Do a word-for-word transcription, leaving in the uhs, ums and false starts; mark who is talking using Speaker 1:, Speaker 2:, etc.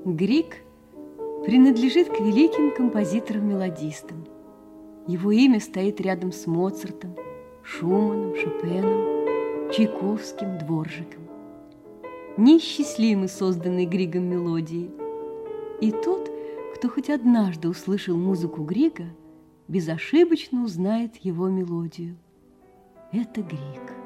Speaker 1: Григ принадлежит к великим композиторам-мелодистам. Его имя стоит рядом с Моцартом, Шуманом, Шопеном, Чайковским, Дворжиком. Неисчислимы созданные Григом мелодии. И тот, кто хоть однажды услышал музыку Грига, безошибочно узнает его мелодию. Это Григ.